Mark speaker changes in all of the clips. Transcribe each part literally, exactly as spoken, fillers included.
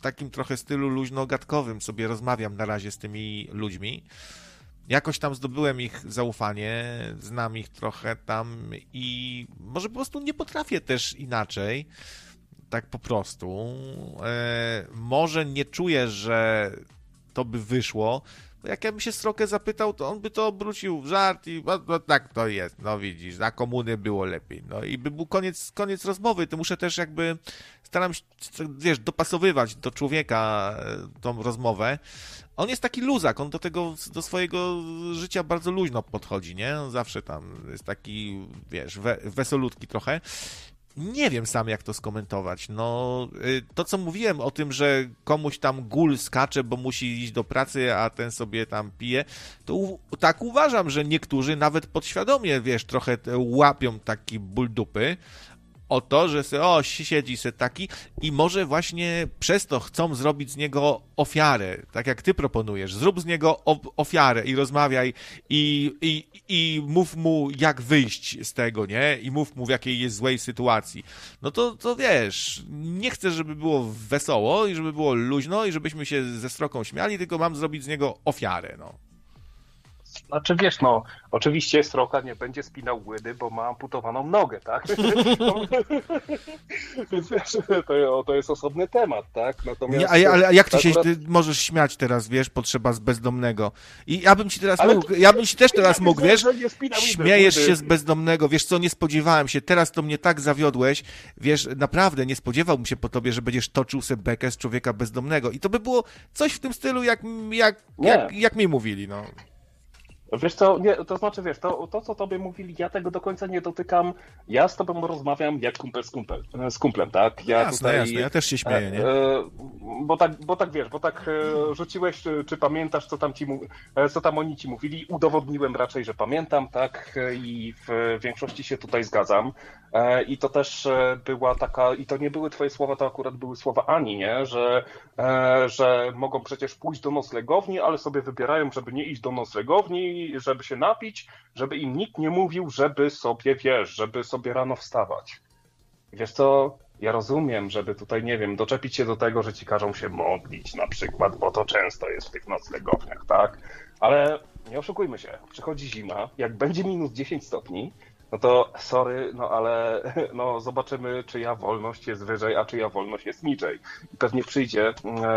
Speaker 1: takim trochę stylu luźno-gadkowym sobie rozmawiam na razie z tymi ludźmi. Jakoś tam zdobyłem ich zaufanie, znam ich trochę tam i może po prostu nie potrafię też inaczej, tak po prostu. E, może nie czuję, że to by wyszło. Jak ja bym się Srokę zapytał, to on by to obrócił w żart i no, no tak to jest, no widzisz, na komuny było lepiej. No i by był koniec, koniec rozmowy. To muszę też jakby, staram się, wiesz, dopasowywać do człowieka tą rozmowę. On jest taki luzak, on do tego, do swojego życia bardzo luźno podchodzi, nie? On zawsze tam jest taki, wiesz, we, wesolutki trochę. Nie wiem sam, jak to skomentować. No, to co mówiłem o tym, że komuś tam gól skacze, bo musi iść do pracy, a ten sobie tam pije, to u- tak uważam, że niektórzy nawet podświadomie, wiesz, trochę łapią taki ból dupy o to, że se, o, siedzi se taki i może właśnie przez to chcą zrobić z niego ofiarę, tak jak ty proponujesz. Zrób z niego ofiarę i rozmawiaj i, i, i mów mu, jak wyjść z tego, nie? I mów mu, w jakiej jest złej sytuacji. No to, to wiesz, nie chcę, żeby było wesoło i żeby było luźno i żebyśmy się ze Sroką śmiali, tylko mam zrobić z niego ofiarę, no.
Speaker 2: Znaczy wiesz, no, oczywiście Sroka nie będzie spinał łydy, bo ma amputowaną nogę, tak? Więc wiesz, to, to jest osobny temat, tak? Natomiast,
Speaker 1: Nie, ale jak ty
Speaker 2: akurat...
Speaker 1: się ty możesz śmiać teraz, wiesz, potrzeba z bezdomnego. I ja bym ci teraz
Speaker 2: ale
Speaker 1: mógł, ja bym ci też teraz mógł, wiesz,
Speaker 2: spinał
Speaker 1: śmiejesz
Speaker 2: łydy.
Speaker 1: się z bezdomnego, wiesz co, nie spodziewałem się, teraz to mnie tak zawiodłeś, wiesz, naprawdę nie spodziewałbym się po tobie, że będziesz toczył sobie bekę z człowieka bezdomnego. I to by było coś w tym stylu, jak, jak, jak, jak mi mówili, no.
Speaker 2: Wiesz co, nie, to znaczy wiesz, to, to co tobie mówili, ja tego do końca nie dotykam. Ja z tobą rozmawiam jak kumpel z, kumpel, z kumplem, tak? Ja
Speaker 1: jasne,
Speaker 2: tutaj,
Speaker 1: jasne, ja też się śmieję, nie?
Speaker 2: E, bo, tak, bo tak wiesz, bo tak e, rzuciłeś, czy, czy pamiętasz, co tam, ci, e, co tam oni ci mówili. Udowodniłem raczej, że pamiętam, tak? I w większości się tutaj zgadzam. E, I to też była taka, i to nie były twoje słowa, to akurat były słowa Ani, nie? Że, e, że mogą przecież pójść do noclegowni, ale sobie wybierają, żeby nie iść do noclegowni, żeby się napić, żeby im nikt nie mówił, żeby sobie, wiesz, żeby sobie rano wstawać. Wiesz co, ja rozumiem, żeby tutaj, nie wiem, doczepić się do tego, że ci każą się modlić na przykład, bo to często jest w tych noclegowniach, tak? Ale nie oszukujmy się, przychodzi zima, jak będzie minus dziesięć stopni, no to sorry, no ale no zobaczymy, czyja wolność jest wyżej, a czyja wolność jest niżej. I pewnie przyjdzie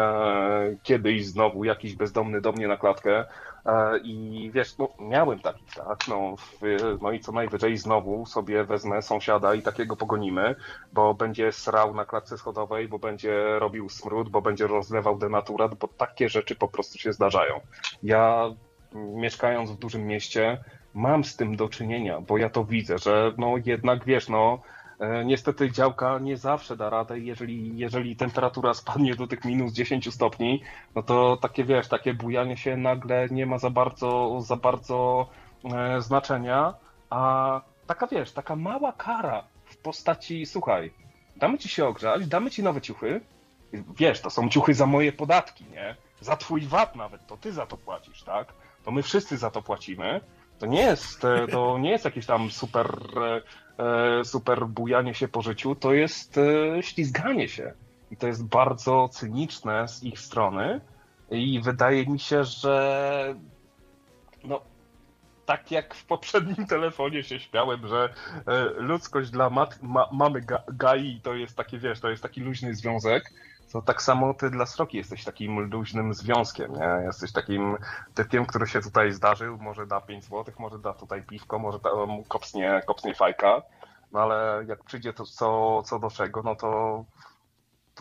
Speaker 2: e, kiedyś znowu jakiś bezdomny do mnie na klatkę e, i wiesz, no miałem takich, tak, no, w, no i co najwyżej znowu sobie wezmę sąsiada i takiego pogonimy, bo będzie srał na klatce schodowej, bo będzie robił smród, bo będzie rozlewał denaturat, bo takie rzeczy po prostu się zdarzają. Ja mieszkając w dużym mieście, mam z tym do czynienia, bo ja to widzę, że no jednak wiesz, no e, niestety działka nie zawsze da radę, jeżeli, jeżeli temperatura spadnie do tych minus dziesięć stopni, no to takie wiesz, takie bujanie się nagle nie ma za bardzo, za bardzo e, znaczenia, a taka wiesz, taka mała kara w postaci, słuchaj, damy ci się ogrzać, damy ci nowe ciuchy, wiesz, to są ciuchy za moje podatki, nie? Za twój V A T nawet, to ty za to płacisz, tak? To my wszyscy za to płacimy. To nie jest, to nie jest jakieś tam super, super bujanie się po życiu, to jest ślizganie się. I to jest bardzo cyniczne z ich strony i wydaje mi się, że no, tak jak w poprzednim telefonie się śmiałem, że ludzkość dla mat, ma, mamy ga, gai to jest taki, wiesz, to jest taki luźny związek, to tak samo ty dla Sroki jesteś takim luźnym związkiem, nie? Jesteś takim typkiem, który się tutaj zdarzył, może da pięć złotych, może da tutaj piwko, może da, mu kopsnie, kopsnie fajka, no ale jak przyjdzie to co, co do czego, no to, to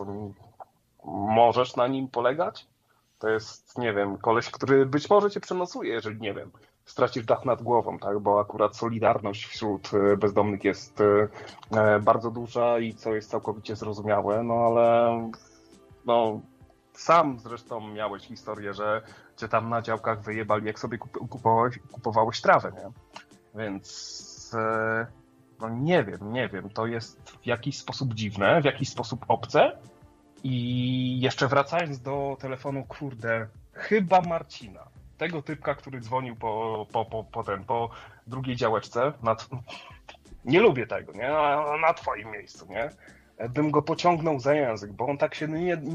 Speaker 2: możesz na nim polegać? To jest, nie wiem, koleś, który być może cię przenocuje, jeżeli, nie wiem, stracisz dach nad głową, tak? Bo akurat solidarność wśród bezdomnych jest bardzo duża i co jest całkowicie zrozumiałe, no ale no, sam zresztą miałeś historię, że cię tam na działkach wyjebali, jak sobie kupowałeś, kupowałeś trawę, nie? Więc no nie wiem, nie wiem, to jest w jakiś sposób dziwne, w jakiś sposób obce. I jeszcze wracając do telefonu, kurde, chyba Marcina, tego typka, który dzwonił po, po, po, po, ten, po drugiej działeczce, nad... nie lubię tego, nie? Na twoim miejscu, nie? Bym go pociągnął za język, bo on tak się nie,